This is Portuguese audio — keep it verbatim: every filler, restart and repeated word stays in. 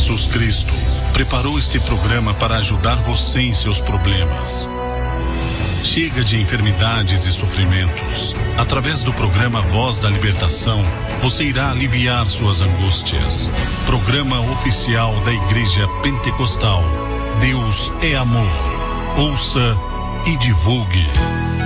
Jesus Cristo preparou este programa para ajudar você em seus problemas. Chega de enfermidades e sofrimentos. Através do programa Voz da Libertação, você irá aliviar suas angústias. Programa oficial da Igreja Pentecostal. Deus é amor. Ouça e divulgue.